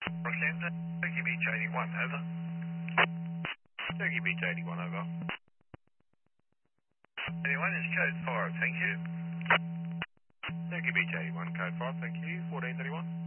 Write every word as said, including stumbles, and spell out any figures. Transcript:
Rockhampton, Turkey Beach eighty-one, over. Turkey Beach eighty-one, over. eighty-one is code five, thank you. Turkey Beach eighty-one, code five, thank you. fourteen thirty-one.